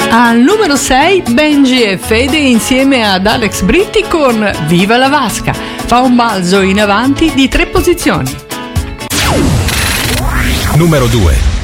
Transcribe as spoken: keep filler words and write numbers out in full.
Al numero sei Benji e Fede insieme ad Alex Britti con Viva la Vasca. Fa un balzo in avanti di tre posizioni. Numero due.